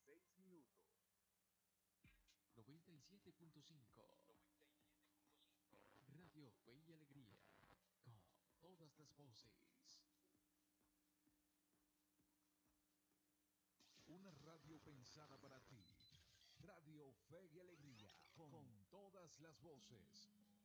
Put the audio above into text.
6 minutos. 97.5 Radio Fe y Alegría, con todas las voces. Una radio pensada para ti. Radio Fe y Alegría, con todas las voces.